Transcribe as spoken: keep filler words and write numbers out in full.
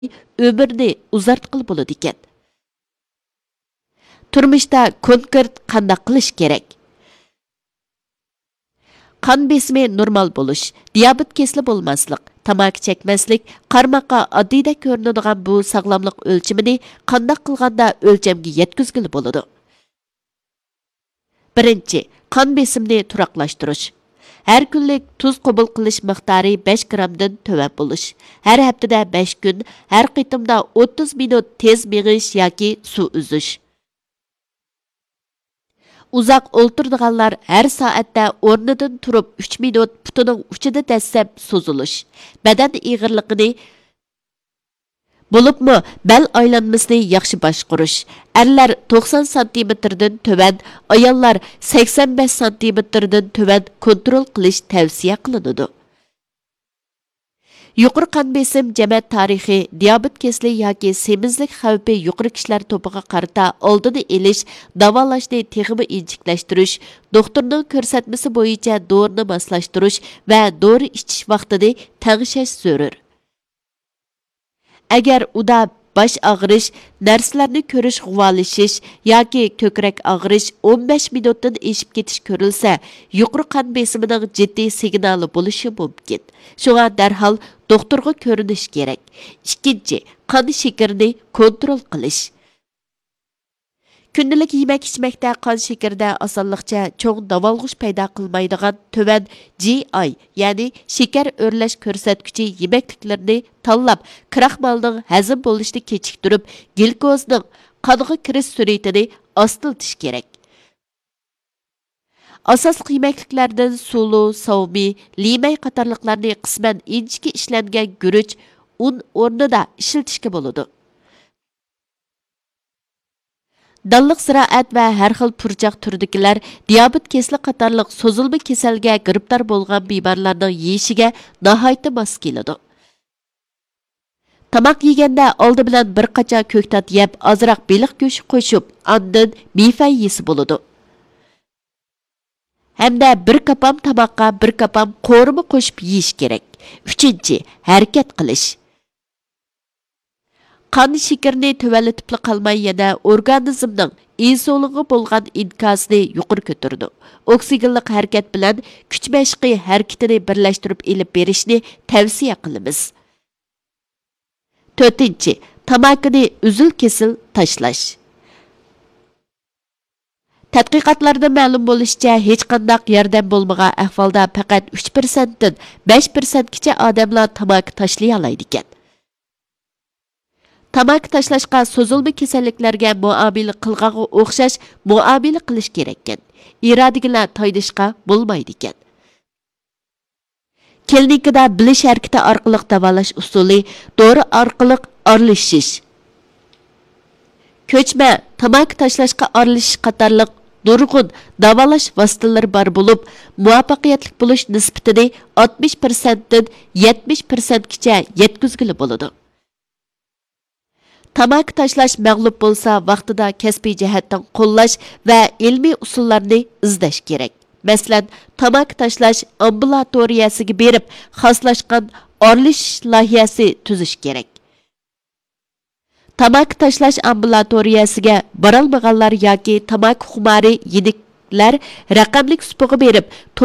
ömürni uzartqılı bo'ladi ekan. Turmuşda konkret qanday qilish kerak? Qan besimi normal bo'lish, diabet kesili bo'lmaslik, tamaki chekmaslik, qarmoqqa oddiyda ko'rinadigan bu sog'lomlik o'lchimini qanday qilganda o'lchamga yetkazgili bo'ladi? Birinchi, qan besimini turaqlashtirish. Her kunlik tuz qabul qilish miqdori besh grammdan töven bo'lish. Her haftada besh kun, her qitimda o'ttiz minut tez meng'ish yoki suv uzish. Uzaq o'ltirdiganlar her soatda o'rnidan turib uch minut putining uchida dassab so'zilish. Badan ig'irligini bo'libmi bel aylanmasini yaxshi boshqarish. Erlar to'qson santimetrdan töven, ayollar sakson besh santimetrdan töven kontrol qilish tavsiya qilinadi. Yuqori qon besim jamoat tarixi, diabet kesili yoki semizlik xavfi yuqori kishilar to'piga qarata oldini elish, davolashni texmi injiklashtirish, doktorning ko'rsatmasi bo'yicha dorini moslashtirish va dori ichish vaqtini tangshash zarur. Agar uda bosh og'rish, narsalarni ko'rish g'uvalishish yoki ko'krak og'rish o'n besh minutdan eshib ketish ko'rilsa, yuqori qon besimining jiddiy signali bo'lishi mumkin. Shunga darhol doktorga ko'rinish kerak. Ikkinchi, qon shakarini kontrol qilish. Kundalik yemek içmekte qon shakarida osonlikcha cho'ng davolg'ish paydo qilmaydigan töven G I, ya'ni shakar o'rlash ko'rsatkichi yemekliklarni tanlab, kraxmalning hazm bo'lishini kechiktirib, glikoozning qonga kirish sur'atini ostiltish kerak. Asosli yemekliklardan sulu, savmi, limay qatorliqlarni qisman inchiki ishlangan guruch, un o'rnida ishlatishga bo'ladi. Dalliq ziraat va har xil purjaq turdikilar diabet kesili qatorliq so'zilma kasalga giribdor bo'lgan bemorlarning yeyishiga nihoyatda mos keladi. Tamoq yeganda oldi bilan bir qacha ko'ktat yeb, ozroq beliq go'shti qo'shib, ondan mefa yesi bo'ladi. Hamda bir kapam tamoqqa bir kapam qo'rma qo'shib yeyish kerak. Uchinchi, harakat qilish. Qon shakarini tövenletib qolmay yana organizmning insulinga bo'lgan inkasini yuqori ko'tardi. Oksigenlik harakat bilan kuch mashqi harakatini birlashtirib elib berishni tavsiya qilamiz. To'rtinchi, tamakini uzil-kesil tashlash. Tadqiqotlarda ma'lum bo'lishicha, hech qanday yordam bo'lmagan ahvolda faqat uch persent dan besh persent gacha odamlar tamaki tashlay oladi ekan. Tamaki tashlashga so'zilma kasalliklarga muomala qilganga o'xshash muomala qilish kerak ekan. Iradigilar toydishga bo'lmaydi ekan. Klinikada bilish harakati orqali davolash usuli, dori orqali aralashish. Ko'chma tamaki tashlashga aralashish qatorliq nurg'un davolash vositalari bor bo'lib, muvaffaqiyatli bo'lish nisbatini oltmish persent dan yetmish persent gacha yetkazgili bo'ladi. Tamaki tashlash mag'lub bo'lsa, vaqtida kasbiy jihatdan qo'llash va ilmiy usullarni izlash kerak. Masalan, tamaki tashlash ambulatoriyasiga berib, xoslashgan oralishish loyihasi tuzish kerak. Tamaki tashlash ambulatoriyasiga borolmaganlar yoki tamaki xumari yeniklar raqamli supuga berib